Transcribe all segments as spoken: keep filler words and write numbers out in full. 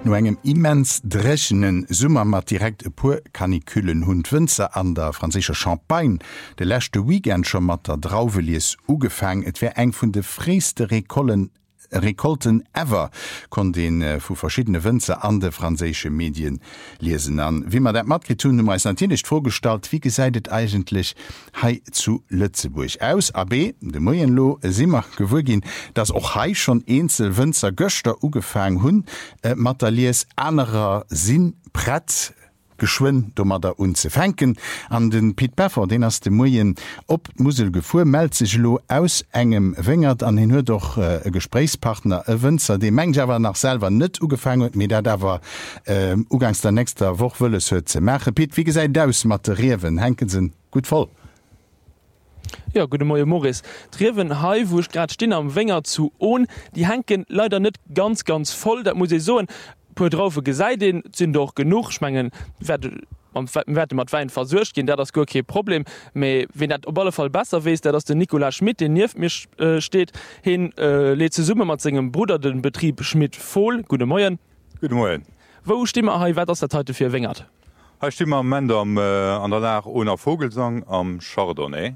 No engem immens drechenen Summer mat direkt e puer Kaniküllen hunn Wënzer an der franzécher Champagne de lächte Weekend schon mat der Drauvelies ugefang, et wär eng vun de frieste Rekollen Rekolten ever kon den äh, vu verschiedene Wënzer an de franzésche Medien lesen an. Wie man dat mat getun meist nicht vorgestalt, wie gesäidet eigentlich hei zu Lützeburg aus A B de Moyenlo simmer gewur gin, dats och hei schon eenzel Wënzer Göchter ugefang hunn äh, Mataliers anerer Sinn Brett geschwind dummer da unzefänken an den Piet Pfeffer, den as de Moien op Muselgefuhr meldt sich lo aus engem Wingert an hin hue doch äh, Gesprächspartner e Wënzer, de meng jawer nach selber net ugefangen mit der dawer äh, ugangs der nächster woch wëlle hue ze Mäche. Piet, wie gesäit daus Materiewen henken sinn gut voll. Ja, gute Morgen, Morris. Treven hai, wo ich grad stehen am Wenger zu ohn, die henken leider net ganz ganz voll, dat muss ich so pu draufe gesäiden sind doch genug schmengen werde mat wein versurcht gin, der das go okay Problem méi wenn dat op alle Fall besser wees, der dats der Nicola Schmidt den Nif mir äh, steht hin äh, le ze summe mat segem Bruder den Betrieb Schmidt voll. Gute Morgen. Gute Morgen. Wo stimme ha wetters der heute fir wengert? Ha stimme am Mende am äh, an der Lach ohner Vogelsang am Chardonnay.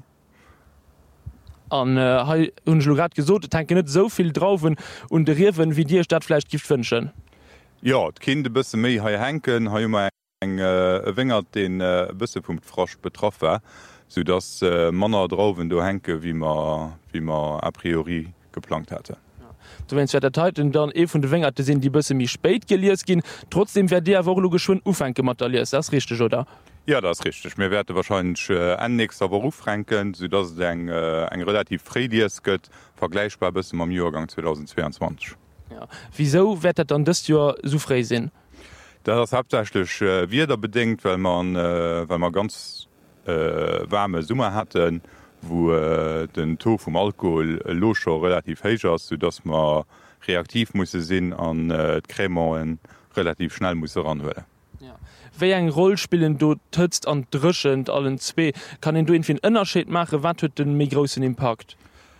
An äh, hun Logat gesot tanke net soviel draufen und de Riwen wie Dir Stadtfleisch gift wünschen. Ja, d kind bisse méi ha henken ha ma eng äh, wingert den äh, Bëssepunkt frosch betroffen, so dats äh, Manner drauwen do henke wie man wie man a priori geplant hätte. Du wennst der Teiten dann e vun de Wengerte sinn die bësse mi speit geliers gin, trotzdem wär der wo geschwun ufenke materiiert das richtig oder? Ja, das richtig. Mir werde wahrscheinlich äh, en nächster Beruf ranken, so dats eng äh, eng relativ fredies gëtt vergleichbar bis am Jahrgang zweitausendzweiundzwanzig. Ja. Wieso wettet dann das Jahr so frei sinn? Das hauptsächlich äh, wieder bedingt, weil man, äh, weil man ganz äh, warme Summer hatten, wo äh, den To vom Alkohol äh, lo schon relativ heich ist, sodass man reaktiv muss sinn an äh, Krämoen relativ schnell muss ranhören. Ja. Wéi eng Roll spielen du tëtzt an drschend allen zwee, kann en du en fir ënnerscheet mache, wat huet den méi grossen Impact?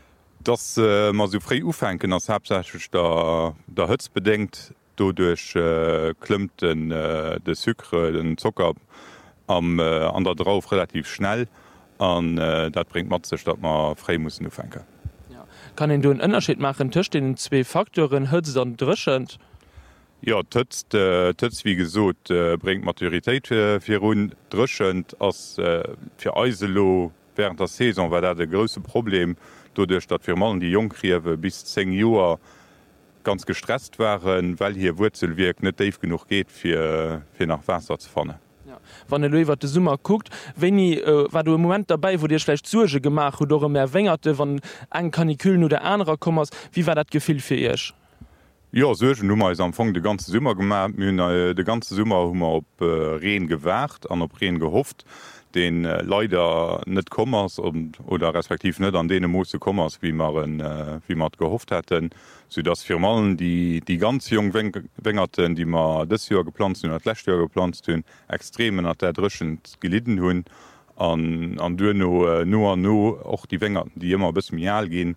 Das äh, man so frei ufenken als hauptsächlich der der Hütz bedenkt, dodurch äh, klimmt den, äh, de Sucre, den Zucker am, äh, an der drauf relativ schnell an äh, dat bringt mat sech, dat man frei muss ufenken. Ja. Kann en du en Unterschied machen tcht den zwee Faktoren Hütz an drschend? Ja, tëtzt äh, wie gesot äh, bringt Maturitéit äh, fir run drschend ass äh, fir Eiselo während der Saison war dat de grösse Problem. Dodurch dat Firmen die Jungkriewe bis zehn Joer ganz gestresst waren, weil hier Wurzelwirk net daif genug geht fir nach Wasser zu fannen. Ja. Wann der Löwe de Summer guckt, wenn i äh, war du im Moment dabei, wo dir schlecht Surge gemacht oder mehr wengerte, wann eng Kaniküllen oder anderer kommers, wie war dat Gefühl fir Isch? Ja, Surge Nummer is am Anfang de ganze Summer gemacht, äh, de ganze Summer hummer op äh, Reen gewahrt, an op Reen gehofft. Den äh, leider net kommers oder respektiv net an dee Moose kommers wie man äh, wie mat gehofft hätten, so dats Firmen die die ganz jung Wengerten, die man dës Jahr geplant hun lächt Jahr geplant hunn, extremen at der drschend gelitten hunn an an du no äh, no an no och die Wengerten, die immer bis Mial gin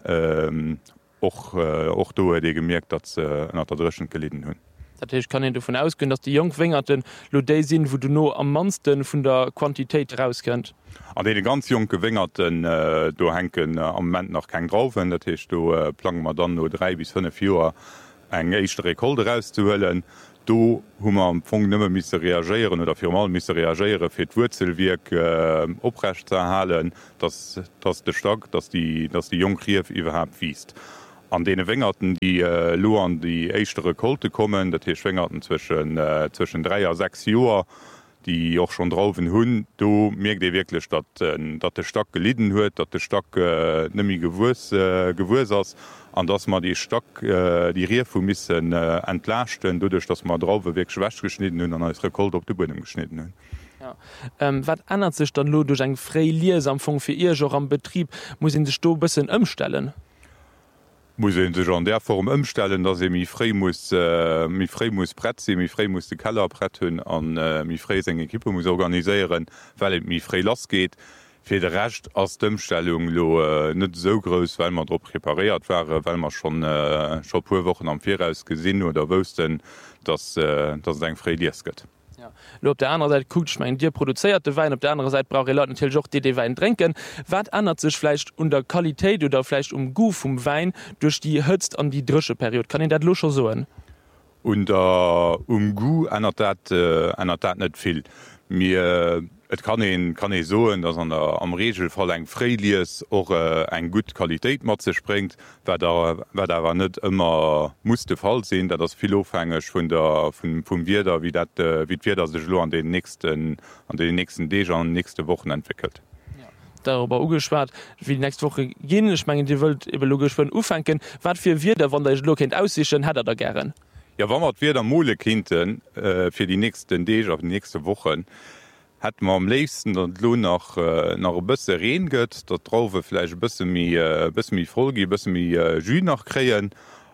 och och do de gemerkt, dat ze äh, der drschend gelitten hunn. Ich kann davon ausgehen, dass die Jungwingerten Lodé sind, wo du nur am mansten von der Quantität rauskennt. An den ganz jungen Gewingerten äh, do henken äh, am Moment noch kein drauf, dat heißt, du äh, planen wir dann nur drei bis fünf Jahre eng echte Rekolde rauszuhöllen. Do hu man am Fong nimmer miss reagieren oder firmal miss reagieren fir d Wurzelwirk äh, oprecht zu erhalen, dass, dass de Stock, dass die, dass die Jungkrief überhaupt wiest. An dee Wengerten, die äh, lo an die eichtere Kolte kommen, dat hi Schwengerten zwischen, äh, zwischen drei a sechs Joer, die och schon draufen hunn, do merkt de wirklich, dat, äh, dat de Stock gelitten huet, dat de Stock äh, nëmi gewus äh, gewus ass, an dats man die Stock äh, die Riefu missen äh, entlachten, dodech dats man draufe weg schwäch geschnitten hunn an als Rekolt op de Bunnen geschnitten hunn. Ja. Ähm, wat ändert sich dann lo duch eng frei Liesamfung fir ihr Jo am Betrieb, muss in de Sto bisssen ëmstellen? Muss sech an der Form ëmstellen, dat se mi fré muss äh, mi fré muss brett se, mi fré muss de Keller brett hunn an äh, mi fré seg Kippe muss organiiséieren, well et mi fré lass geht. fir de recht ass d'Mstellung lo äh, net so gross, weil man drop repariert waren, weil man schon äh, schon puer wochen am Viraus gesinn oder wosten, dass äh, das eng Freidiers gëtt. Ja. Lo op der anderen Seite guckt ich mein Dir produzierte Wein, op der anderen Seite brauche Leute natürlich auch die, die Wein trinken. Was ändert sich vielleicht unter Qualität oder vielleicht um Gu vom Wein durch die Hützt an die drische Periode? Kann ich das lo schon so? Und uh, um Gu ändert dat äh, ändert dat net viel. Mir Et kann een kann e soen, dats an der am Regelfall eng Freilies och äh, eng gut Qualitätit mat ze springt, wer net immer musste fall sinn, dat das viel ofhängeg vun der vum Wider wie dat äh, wie wir sech lo an den nächsten an den nächsten Deger an nächste Wochen entwickelt. Darüber ugeschwart wie die nächste Woche gehen ich mein, die Welt logisch von ufenken wat für wir der wann der Lo kind aussichen hat er da gern. Ja wann mat wir der Mole kindten äh, fir die nächsten Deger auf die nächste Wochen. Hat man am leefsten dat Lo nach äh, nach e bësse reen gëtt, dat Trauwe flläich bësse mi äh, bësse mi Folgi, bësse mi äh, Ju nach kreien.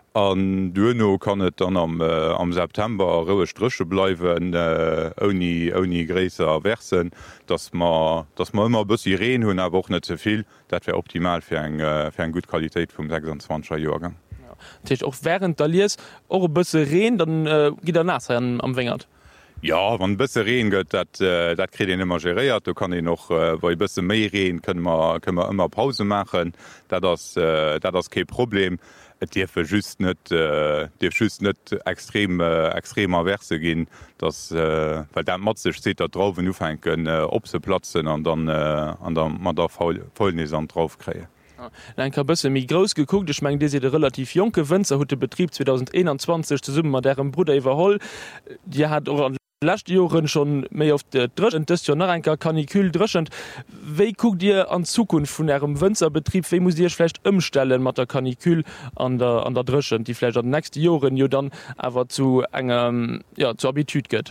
An Duno kann et dann am, äh, am September roue Strche bleiwen äh, oni oni gräser Versen, dats ma dats ma immer bëssi reen hunn a woch net zuviel, dat wär optimal fir eng äh, fir eng gut Qualitätit vum sechsundzwanziger Joergang. Ja. auch während der Lies eure bësse reen, dann äh, gi der nas am Wengert. Ja, wann bësse reen gëtt, dat, äh, dat krit en immer geréiert, du kann e noch äh, woi bësse méi reen können wir, können wir immer Pause machen, dat das, äh, das ke Problem. Et Dirfir just net äh, Dir just net extrem äh, extremer Verse ginn, äh, weil der matzech se dat drauf ufenken äh, op ze platzen an dann äh, an der man der Vollnis an drauf kree. Ein ka bësse mi gros geguckt, ich meng Di se de relativ jonke Wënzer huet de Betrieb zwanzig einundzwanzig zu summen mat derem Bruder iwwerholl. Di hat or an Lächt Joren schon méi auf de Drschen Distionarenker Kanikül drschend. Wéi guckt Dir an Zukunft vun Ärem Wënzerbetrieb, wéi muss Dir schlecht ëmstellen mat der Kanikül an der, an der Drschen, die Fläch an nächste Joren jo dann awer zu engem ja, zu Habitud gëtt.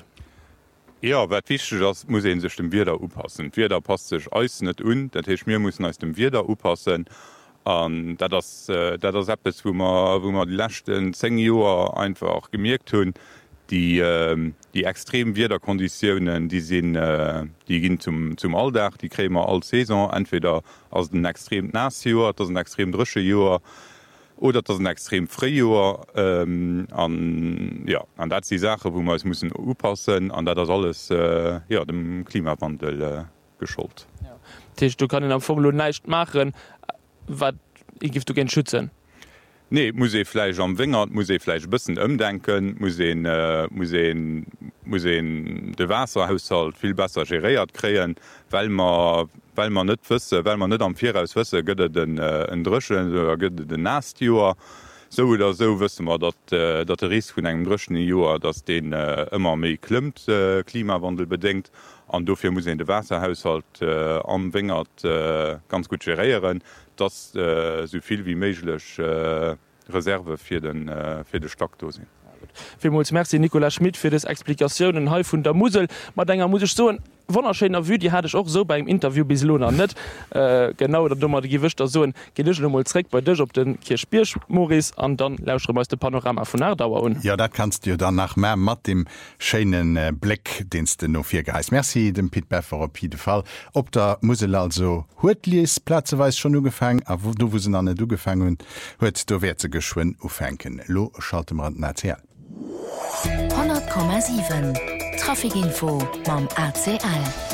Ja, wat wichtig das muss sech dem Wider upassen. Wider passt sech äus net un, dat hech mir muss aus dem Wider upassen. Um, dat das, äh, dat das App ist, wo man, wo man die letzten zehn Jahre einfach gemerkt haben, die, äh, die extremen Wetterkonditionen, die sind, äh, die gehen zum, zum Alldach, die kriegen wir alle Saison, entweder aus einem extrem nassen Jahr, das ist ein extrem drischen Jahr, oder das ist ein extrem Frühjahr. Ähm, an, ja, und das ist die Sache, wo wir uns müssen aufpassen, und das ist alles äh, ja, dem Klimawandel äh, geschuldet. Ja. Du kannst am Formel nicht machen, was gibst du gerne schützen? Nee, muss ich vielleicht am Wingert, muss ich vielleicht ein bisschen umdenken, muss ich, äh, muss ich, muss ich den Wasserhaushalt viel besser geriert kriegen, weil man, weil man nicht wissen, weil man nicht am Vierhaus wissen, gibt es den, äh, einen Drschen oder gibt es den Nastjahr. So oder so wissen wir, dass, äh, dass der Risiko von einem drschen Jahr, dass den äh, immer mehr klimmt, äh, Klimawandel bedingt. Und dafür muss ich den Wasserhaushalt äh, am Wingert äh, ganz gut gerieren, dass äh, so viel wie möglich äh, Reserve für den, äh, für den Stock da sind. Vielmals merci Nicolas Schmidt für das Explikationen heu von der Musel. Man denkt, muss ich so ein wunderschöner Video, die hatte ich auch so beim Interview bis Lona nicht. Äh, genau, da dummer die gewischt so ein Gedicht nochmal zurück bei dir auf den Kirchbirsch, Maurice, und dann lauschen wir uns das Panorama von Erdauer an. Ja, da kannst du dann nach mehr mit dem schönen äh, Blick, den du noch vier geheißt. Merci dem Piet Beffer auf jeden Fall. Ob der Musel also Hutlies Plätzeweise schon angefangen, aber du, wo sie noch nicht angefangen haben, du wirst sie geschwind aufhängen. Lo, schalten wir an den R T L. hundert Komma sieben Trafikinfo mam A C L.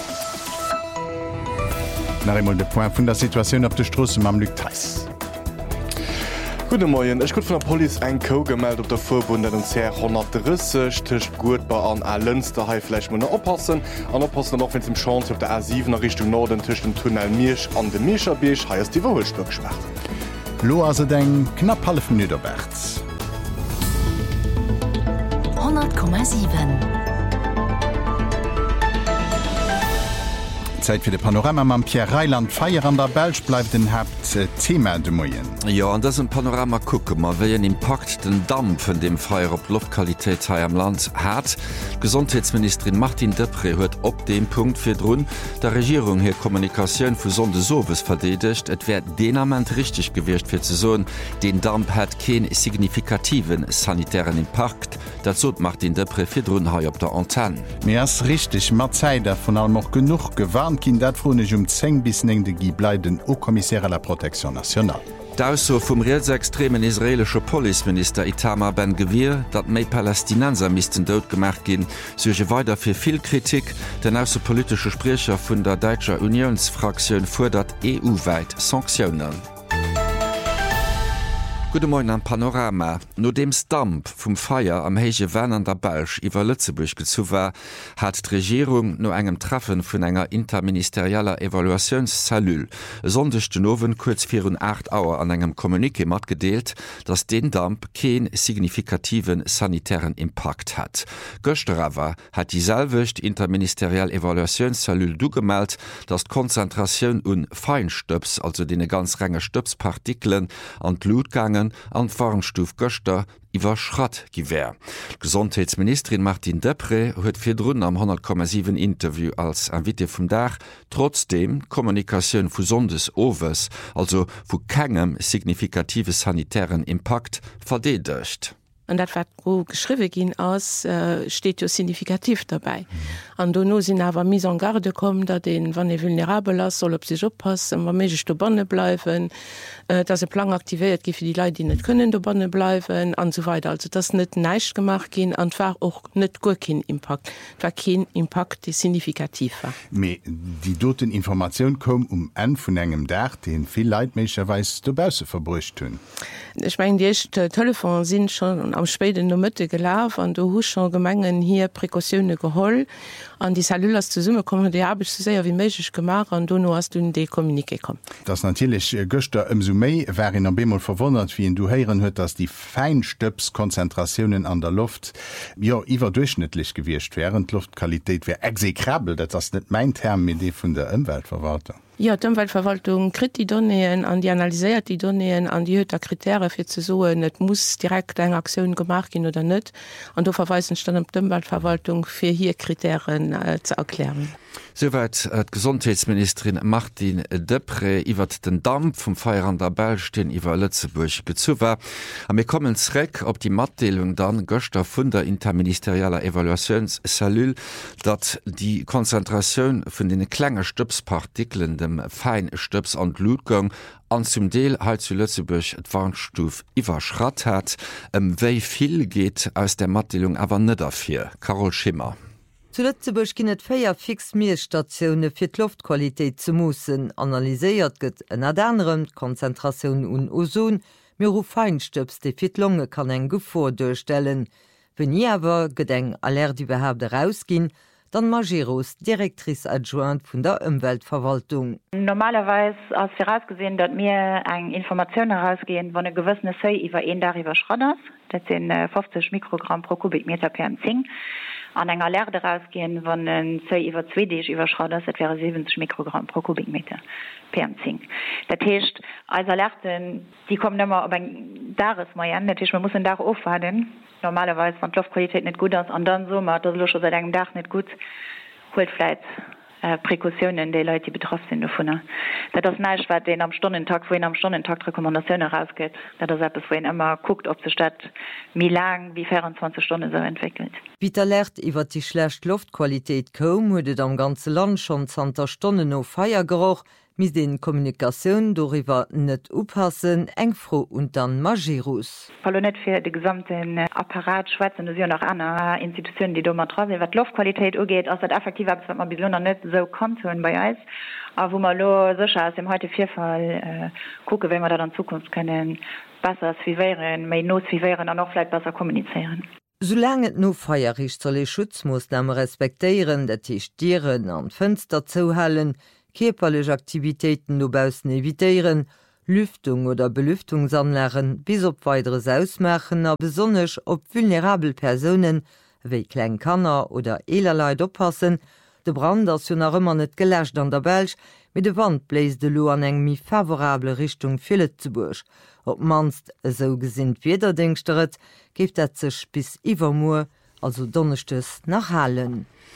Na einmal de Point vun der Situation op de Strosse mam Lü Teis. Gute Morgen. Ich gut von der Polizei ein Co gemeldet op der Vorbund den C hundertdreißig Tisch gut bei an Lünster vielleicht mal oppassen an oppassen noch wenn zum Chance auf der A sieben Richtung Norden Tisch dem Tunnel Mirsch an dem Mischerbeech heißt die Wohlstock schwach. Lo also denk knapp half Minuten wärts. hundert Komma sieben. Zeit für de Panorama am Pierre Reiland Feier an der Belsch bleibt den Haupt äh, Thema de Moyen. Ja, an das ein Panorama gucken mal wie ein Impact den Damm von dem Feier op Luftqualität hier am Land hat. Gesundheitsministerin Martin Depré hört op dem Punkt für run der Regierung hier Kommunikation für sonde sowes verdedigt. Et wird denament richtig gewirrscht für zu so den Damm hat keinen signifikativen sanitären Impact. Dazu macht den Depré für run hier op der Antenne. Mir ist richtig mat Zeit davon allem noch genug gewarnt bekannt ginn dat fronech um zeng bis eng de gi bleiden o Kommissär la Protection national. D'Ausso vum reelsextremen israelsche Poliminister Itamar Ben Gvir, dat méi Palästinenser misisten dot gemerk gin, suche weiter fir viel Kritik, den außerpolitische Sprecher vun der Deutscher Unionsfraktion fordert E U-weit Sanktionen. Gute Morgen am Panorama. No dem Stamp vum Feier am Heige Wenn an der Belsch iwwer Lützeburg gezu war, hat d'Regierung no engem Treffen vun enger interministerieller Evaluationscellul sondechten Nowen kurz vier und acht Auer an engem Kommunike mat gedeelt, dats den Damp keen signifikativen sanitären Impact hat. Göchterawer hat dieselwicht interministeriell Evaluationscellul dugemelt, dat d'Konzentraioun un Feinstöps, also de ganz renge Stöpspartikeln an Blutgangen an Farmstuf Göster iwwer Schrat gewär. Gesundheitsministerin Martin Depré huet fir runn am hundert Komma sieben Interview als Invité vum Dach trotzdem Kommunikationun vu sondes Owes, also vu kegem signifikative sanitären Impact verdedigt. Und dat wat gro geschriwe gin aus äh, steht jo signifikativ dabei. An mhm. do no sinn awer mis an garde kom, dat den wann e vulnerabel ass soll op sich oppassen, war mech do bonne bleiwen, äh, dat se plan aktiviert gifir die Leiit die net können do bonne bleiwen an so weiter. Also das net neicht gemacht gin an war och net Gukin Impact. war kein Impact die signifikativ war. Me die doten Information kom um en vun engem Dach, den viel Leiitmecherweis dobause verbrucht hunn. Ich mein die äh, Telefon sind schon am späten no Mitte gelaf an du hu schon Gemengen hier Präkaune geholl an die Sallas zu summe kommen die habe ich so sehr wie meich gemacht an du no hast du de Kommunike kom. Das natürlich äh, Göster im Sumei wären am Bemol verwundert, wie du heieren huet, dass die Feinstöpskonzentrationen an der Luft ja iwwer durchschnittlich gewircht wären. Luftqualität wäre exekrabel, dat das net mein Term mit de vun der Umweltverwaltung. Ja, die Umweltverwaltung krit die Donnneen an die analysiert die Donnneen an die hueter Kriterien fir ze soen, net muss direkt eng Aktiun gemacht gin oder net. An du verweisen stand op d' Umweltverwaltung fir hier Kriterien äh, zu erklären. Soweit äh, Gesundheitsministerin Martin Depré iwwer den Dampf vum Feier an der Belsch den iwwer Lützeburg gezu war. Am mir kommen zreck op die Matdeelung dann Göster vun der interministerieller Evaluationscellul, dat die Konzentrationun vun den klenger Stöpspartikeln dem Feinstöps an Blutgang an zum Deel halt zu Lützeburg et Warnstuf iwwer Schrat hat, ähm, wéi viel geht aus der Matdeelung awer net dafir. Carol Schimmer. Zu Lützeburg ginnet féier fix Meerstationune fir d' Luftqualitéit ze mussen, analyséiert gëtt en aderneren Konzentrationun un Ozon, mir u Feinstöps de fir d'Lunge kann eng Gefor durchstellen. Wenn jewer gedeng aller die behabde rausgin, dann Majeros, Direktrice adjoint vun der Umweltverwaltung. Normalerweise as herausgesehen, dat mir eng Information herausgehen, wann e gewëssene Sei iwwer een darüber schrodders, dat sind fünfzig Mikrogramm pro Kubikmeter per Zing. An enger Lerde rausgehen, wann ein Sei iwwer zwei Dich überschrodders, dat wäre siebzig Mikrogramm pro Kubikmeter per Zing. Dat heißt, als Alerten, die kommen immer op eng Dares mai an, dat heißt, man muss den Dach auffaden. Normalerweise, wenn die Luftqualität nicht gut ist, und dann so, man hat das schon seit einem Dach nicht gut, holt vielleicht äh, Präkautionen, die Leute, die betroffen sind davon. Das ist nicht, was denen am Stundentag, wo ihnen am Stundentag Rekommendationen rausgeht. Das ist etwas, wo ihnen immer guckt, ob die Stadt wie lang, wie vierundzwanzig Stunden so entwickelt. Wie d'Alert iwwer die schlecht Luftqualität kom, huet am ganze Land schon zwanzig Stunden no Feiergeruch, mis den Kommunikationun doriwer net oppassen, engfro und dann Majeros. Fall net fir de gesamten Apparat Schweizer ja noch aner Institutionen, die do mat tra wat Luftqualität ugeht, ass dat effektiv man bis net so kann hunn bei Eis. A wo man lo secher ass dem heute Vierfall äh, gucke, wenn man dat an Zukunft können besser wie wären, méi not wie wären an noch vielleicht besser kommunizieren. Solange et no feierrich soll e Schutzmaßnahmen respektieren, dat Tieren an Fenster zuhalen, körperliche Aktivitäten nobausen evitieren, Lüftung oder Belüftungsanlagen bis op weiteres ausmachen, a besonnech op vulnerabel Personen, wie Kleinkanner oder Elerleid oppassen, de Brand as hun nach immer net gelächt an der Belsch, mit de Wand bläst de lo an eng mi favorable Richtung Philipsburg. Ob manst so gesinnt wieder denksteret, gift dat sech bis Iwermoor, also Donnerchtes nach Hallen.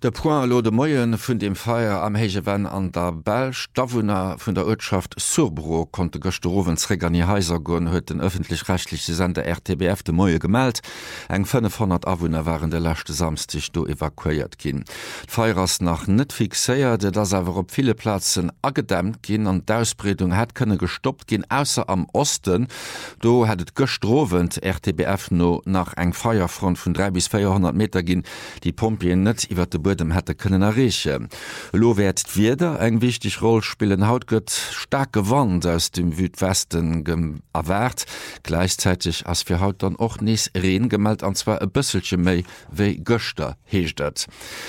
Der Point lo de Moien vun dem Feier am Hegewen an der Belsch, Dawunner vun der Wirtschaft Surbro konnte Gösterowens Reganieheiser gonn huet den öffentlich-rechtliche Sender R T B F de Moie gemeldt. Eng fünfhundert Awunner waren de lachte samstig do evakuiert ginn. Feier ass nach net fixéiert, dats awer op viele Plazen agedämmt ginn an d'Ausbreung het kënne gestoppt ginn ausser am Osten. Do hat et Göstrowend R T B F no nach eng Feierfront vun drei bis vierhundert Meter ginn, die Pompien net iwwer de dem hätte können erreichen. Lo werd wieder eng wichtig Rolle spielen haut gött stark gewandt aus dem Südwesten erwehrt, gleichzeitig as für haut dann auch nies reden gemeldet an zwar e bisselche méi wei Göster hechtet.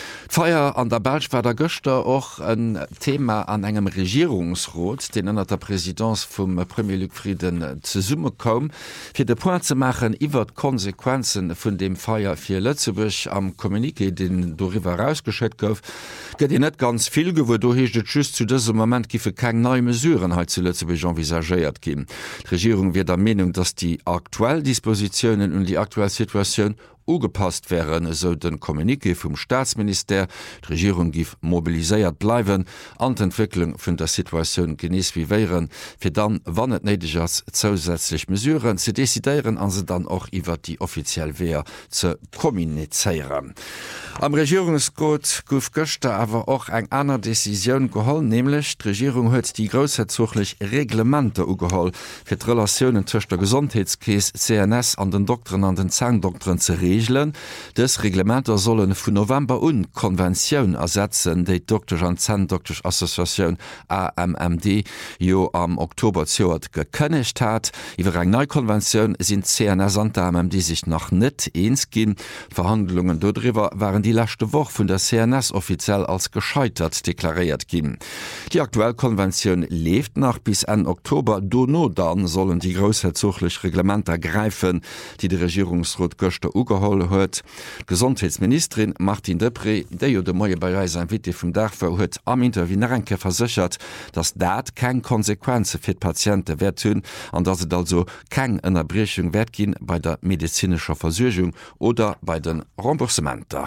Feier an der Belsch war der Göster auch ein Thema an engem Regierungsrat, den ënner der Präsidentz vum Premier Luc Frieden ze Summe kom, fir de Point zu machen, iwwer Konsequenzen vun dem Feier fir Lützeburg am Kommuniqué, den darüber rausgeschickt gouf, gët ihr net ganz viel gewo, du hecht just zu diesem Moment gife kein neue Mesuren halt zu Lützeburg envisagiert gin. Die Regierung wird der Meinung, dass die aktuellen Dispositionen und die aktuelle Situation ugepasst wären, so den Kommuniqué vom Staatsminister. Die Regierung gif mobiliséiert bleiwen, an d'Entwicklung vun der Situation geniees wie wären, fir dann wannet neidig as zusätzlich mesureuren ze desideieren an se dann auch iwwer die offiziell Wehr ze kommuniceieren. Am Regierungscode gouf Göster awer auch eng aner Decision geholl, nämlich die Regierung huet die großherzoglich Reglemente ugeholl fir d Relationen zwischen der Gesundheitskäes C N S an den Doktoren an den Zahndoktoren ze regeln. Des Reglementer sollen vu November un Konvention ersetzen, déi Doktor an Zahndoktor Association A M M D jo am Oktober zoert gekënnecht hat. Iwer eng Neukonvention sind C N S an der A M M D sich noch net eens gin. Verhandlungen dodriwer waren die letzte Woche von der C N S offiziell als gescheitert deklariert gin. Die aktuelle Konvention lebt nach bis Ende Oktober. Dono dann sollen die großherzoglich Reglementer greifen, die der Regierungsrat Göster ugehol huet. Gesundheitsministerin Martin Depré, der jo de Moie bei sein Wit vum Dachver huet am Intervienrenke versichert, dass dat kein Konsequenze fir Patienten wert hunn, an dass het also kein Unterbrechung wert gin bei der medizinischer Versorgung oder bei den Remboursementer.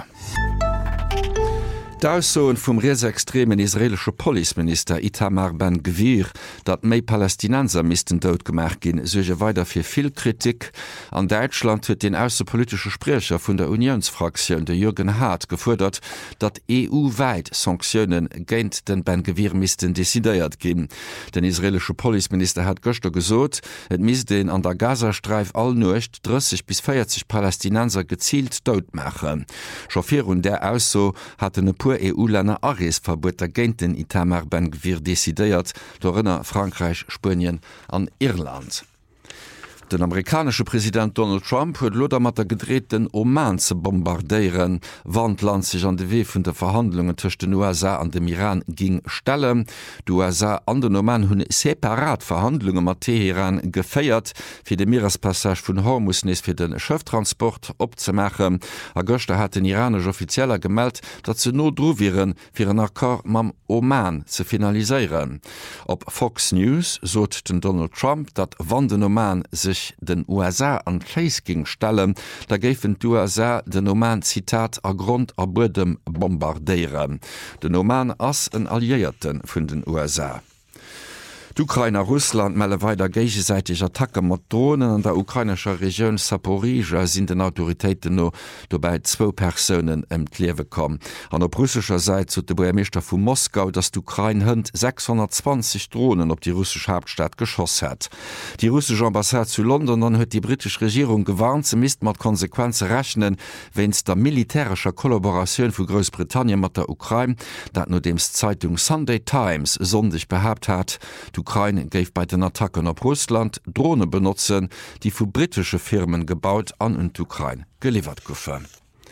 D'Aussoen vum rechtsextremen israelsche Polizeminister Itamar Ben Gvir, dat méi Palästinenser misisten dood gemacht gin, suche weiter fir viel Kritik. An Deutschland huet den außenpolitische Sprecher vun der Unionsfraktion de Jürgen Hart gefordert, dat E U-weit Sanktionen géint den Ben Gvir misisten desideiert gin. Den israelsche Polizeminister hat Göster gesot, et mis den an der Gazastreif allnocht dreißig bis vierzig Palästinenser gezielt dood machen. Chauffeur der Ausso hat eine E U-Länder Arresverboter géint den Itamar Ben Gvir desideiert, dorënner Frankreich, Spanien an Irland. Den amerikanische Präsident Donald Trump huet Loder mat der gedrehten Oman ze bombardéieren, wann Land sich an de Wee vun der Verhandlungen zwischen den U S A an dem Iran ging stellen. Die U S A an den Oman hunn separat Verhandlungen mat Teheran geféiert, fir de Meerespassage vun Hormusnis fir den Schëfftransport opzemachen. Agoster hat den iranisch Offizieller gemeldt, dat ze no drowieren fir een Akkor mam Oman ze finaliseieren. Op Fox News sot den Donald Trump, dat wann den Oman sich den U S A an Chase ging stellen, da géiffen d'U S A den Oman Zitat a Grund a Bodem bombardéieren. Den Oman ass en Alliierten vun den U S A. D'Ukrainer Russland melle weiter gegenseitig Attacke mat Drohnen an der ukrainischer Region Saporija sind den Autoritäten no dobei zwo Personen em Kliewe kom. An der russischer Seite zu de Bürgermeister vu Moskau, dass d'Ukraine hënd sechshundertzwanzig Drohnen op die russische Hauptstadt geschoss hat. Die russische Ambassade zu London an huet die britische Regierung gewarnt, ze mist mat Konsequenze rechnen, wenns der militärischer Kollaboration vu Großbritannien mat der Ukraine, dat no dems Zeitung Sunday Times sondig behabt hat, Ukraine geif bei den Attacken op Russland Drohne benutzen, die vu britische Firmen gebaut an und Ukraine geliefert goufen.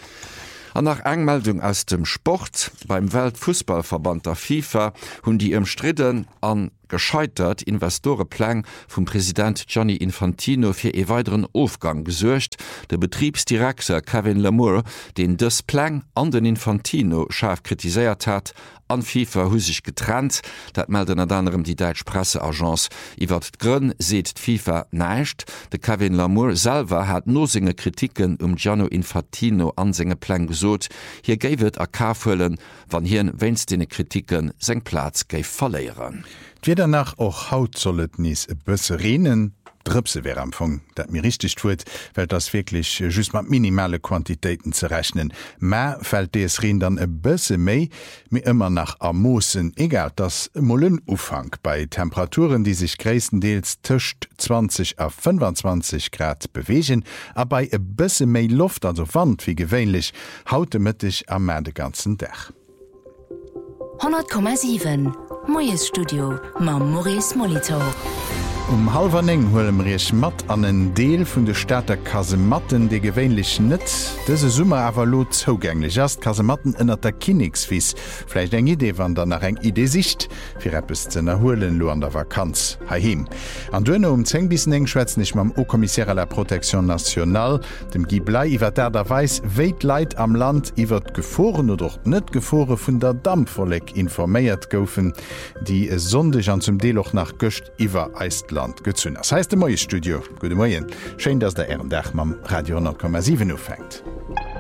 An nach Engmeldung aus dem Sport beim Weltfußballverband der FIFA hunn die umstritten an gescheitert Investoreplan vom Präsident Gianni Infantino für e weiteren Aufgang gesuercht. Der Betriebsdirektor Kevin Lamour, den das Plan an den Infantino scharf kritisiert hat, an FIFA hu sich getrennt, dat melden an anderem die Deutsch Presseagenz. Iwer Grünn seht FIFA neicht. De Kevin Lamour selber hat nosinge Kritiken um Gianni Infantino an senge Plan gesot. Hier geiwet a Kafüllen, wann hier wennst den Kritiken seng Platz geif verleieren. Wie danach auch haut sollet nies e bësse Renen, Drpse wär amfong, dat mir richtig tuet, weil das wirklich just mat minimale Quantitäten zu rechnen. Ma fällt des Ren dann e bësse méi, mir immer nach Amosen, egal das Mollenufang bei Temperaturen, die sich gräendeels tischt zwanzig auf fünfundzwanzig Grad bewegen, a bei e bësse méi Luft also Wand wie gewöhnlich, haute mittig am Mä de ganzen Dach. hundert Komma sieben Moes Studio ma Maurice Molitor. Um halber eng hullem Rich mat an en Deel vun de Städter Kasematten de gewéinlich net, dëse Summer awer lo zogänglich as Kasematten ënner der Kinigsfies. Fläich eng Idee wann der nach eng Idee sicht, fir Appppes zen erhoelen lo an der Vakanz haim. An dënne um zeng bis eng schwätz nicht mam O-Kommissär der Protektion National, dem Giblei iwwer der derweis wéit Leiit am Land iwwer Geforen oder net Gefore vun der Dampfverleg informéiert goufen, die e sondech an zum Deeloch nach Göcht iwwer Eist Land gezünn. Das heißt de Moie Studio. Gude Moien, Schein dats der Ehrendach mam Radio hundert Komma sieben ufängt.